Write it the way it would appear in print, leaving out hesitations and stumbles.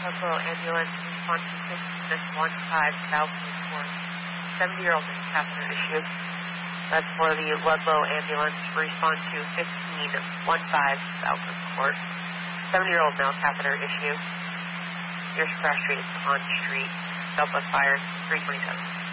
Ludlow ambulance respond to 15-15 South Court. 70-year-old male catheter issue. That's for the Ludlow ambulance. Respond to 15-15 South Court. 70-year-old male catheter issue. Nearest crash rate is on street. Southwest Fire 327.